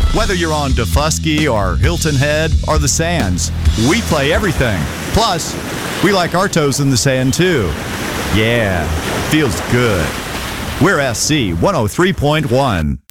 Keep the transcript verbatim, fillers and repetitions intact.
Whether you're on Defusky or Hilton Head or the Sands, we play everything. Plus, we like our toes in the sand too. Yeah, feels good. We're S C one oh three point one.